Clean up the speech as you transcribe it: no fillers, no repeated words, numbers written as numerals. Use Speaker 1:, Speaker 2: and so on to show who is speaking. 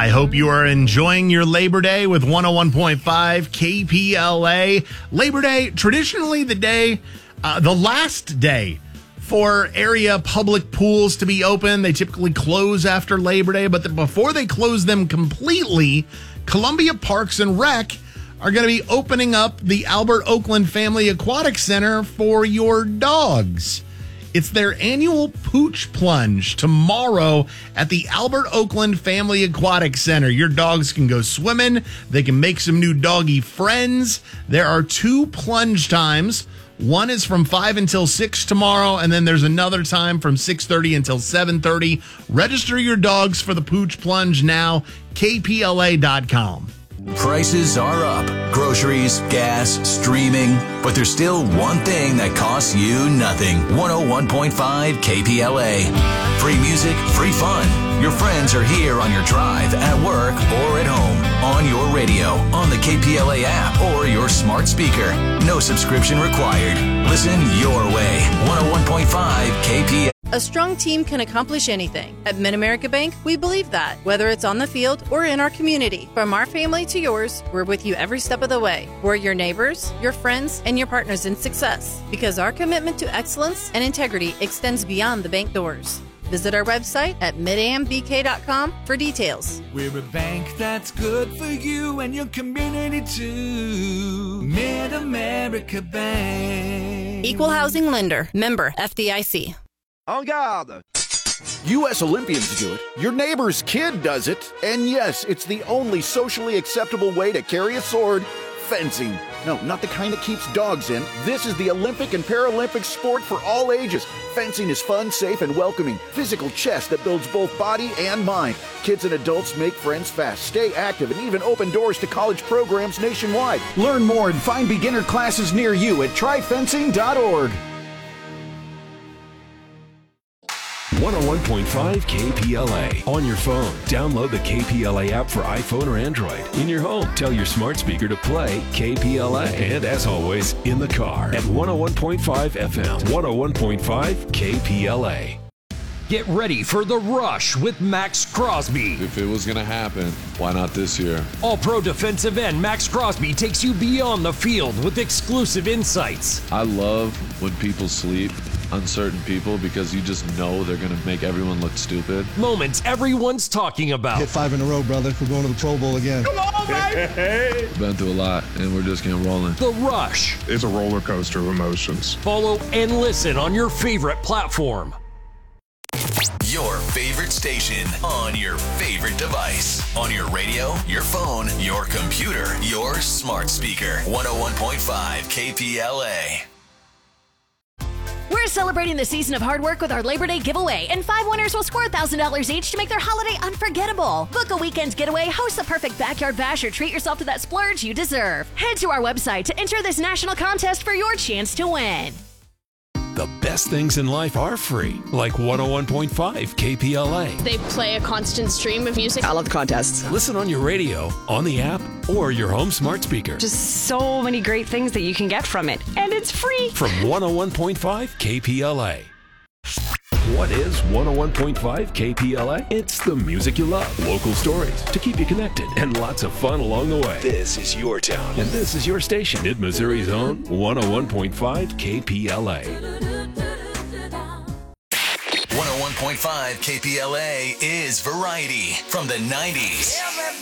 Speaker 1: I hope you are enjoying your Labor Day with 101.5 KPLA. Labor Day, traditionally the last day for area public pools to be open. They typically close after Labor Day, but before they close them completely, Columbia Parks and Rec are going to be opening up the Albert Oakland Family Aquatic Center for your dogs. It's their annual Pooch Plunge tomorrow at the Albert Oakland Family Aquatic Center. Your dogs can go swimming. They can make some new doggy friends. There are 2 plunge times. One is from 5 until 6 tomorrow, and then there's another time from 6:30 until 7:30. Register your dogs for the Pooch Plunge now, kpla.com.
Speaker 2: Prices are up. Groceries, gas, streaming. But there's still one thing that costs you nothing. 101.5 KPLA. Free music, free fun. Your friends are here on your drive, at work, or at home. On your radio, on the KPLA app, or your smart speaker. No subscription required. Listen your way. 101.5 KPLA.
Speaker 3: A strong team can accomplish anything. At Mid-America Bank, we believe that, whether it's on the field or in our community. From our family to yours, we're with you every step of the way. We're your neighbors, your friends, and your partners in success, because our commitment to excellence and integrity extends beyond the bank doors. Visit our website at midambk.com for details.
Speaker 4: We're a bank that's good for you and your community too. Mid-America Bank.
Speaker 3: Equal housing lender. Member FDIC.
Speaker 5: En garde! U.S. Olympians do it, your neighbor's kid does it, and yes, it's the only socially acceptable way to carry a sword, fencing. No, not the kind that keeps dogs in. This is the Olympic and Paralympic sport for all ages. Fencing is fun, safe, and welcoming. Physical chess that builds both body and mind. Kids and adults make friends fast, stay active, and even open doors to college programs nationwide. Learn more and find beginner classes near you at tryfencing.org.
Speaker 6: 101.5 KPLA. On your phone, download the KPLA app for iPhone or Android. In your home, tell your smart speaker to play KPLA. And as always, in the car at 101.5 FM, 101.5 KPLA.
Speaker 7: Get ready for The Rush with Max Crosby.
Speaker 8: If it was going to happen, why not this year?
Speaker 7: All-pro defensive end Max Crosby takes you beyond the field with exclusive insights.
Speaker 8: I love when people sleep on certain people because you just know they're going to make everyone look stupid.
Speaker 7: Moments everyone's talking about.
Speaker 9: Hit 5 in a row, brother. We're going to the Pro Bowl again.
Speaker 8: Come on, baby! Been through a lot, and we're just getting rolling.
Speaker 7: The Rush.
Speaker 10: It's a roller coaster of emotions.
Speaker 7: Follow and listen on your favorite platform.
Speaker 2: Your favorite station on your favorite device. On your radio, your phone, your computer, your smart speaker. 101.5 KPLA.
Speaker 11: We're celebrating the season of hard work with our Labor Day giveaway, and 5 winners will score $1,000 each to make their holiday unforgettable. Book a weekend getaway, host the perfect backyard bash, or treat yourself to that splurge you deserve. Head to our website to enter this national contest for your chance to win.
Speaker 6: The best things in life are free, like 101.5 KPLA.
Speaker 12: They play a constant stream of music.
Speaker 13: I love the contests.
Speaker 6: Listen on your radio, on the app, or your home smart speaker.
Speaker 13: Just so many great things that you can get from it. And it's free.
Speaker 6: From 101.5 KPLA. What is 101.5 KPLA? It's the music you love, local stories to keep you connected, and lots of fun along the way. This is your town, and this is your station. Mid-Missouri's own 101.5 KPLA.
Speaker 2: 101.5 KPLA is variety from the 90s.